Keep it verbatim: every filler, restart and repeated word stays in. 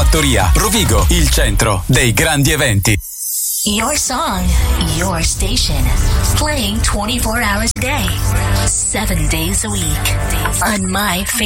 Fattoria, Rovigo, il centro dei grandi eventi. Your song, your station. Playing twenty-four hours a day, seven days a week. On My